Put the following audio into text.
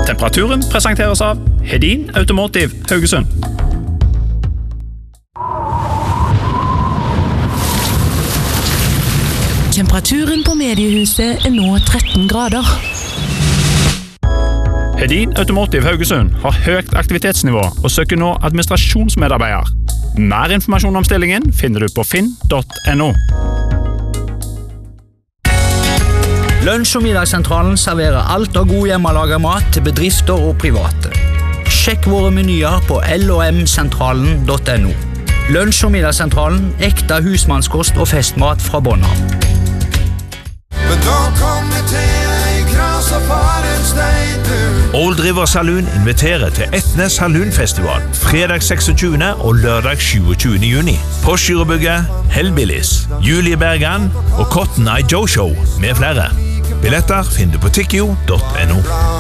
Temperaturen presenteres av Hedin Automotive Haugesund. Temperaturen på mediehuset nå 13 grader. Hedin Automotive Haugesund har høyt aktivitetsnivå og søker nå administrasjonsmedarbeider. Mer informasjon om stillingen finner du på finn.no. Lunsj- og middagssentralen serverer alt av god hjemmelaget mat til bedrifter og private. Sjekk våre menyer på lomsentralen.no. Lunsj- og middagssentralen, ekte husmannskost og festmat fra Bonham. Men da kommer til ei gras og farens deg du. Old River Saloon inviterer til Etnes Saloonfestival fredag 26. og lørdag 27. juni. Postgirobygget, Hellbillies, Julie Bergan og Cotton Eye Joe Show med flere. Billetter finner du på tikkio.no.